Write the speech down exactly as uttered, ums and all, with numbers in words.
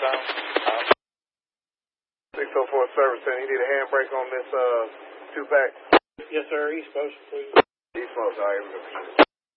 down. six oh four Service Center, you need a handbrake on this uh, two-pack? Yes, sir. East Coast, please. East Coast, all right, here we go.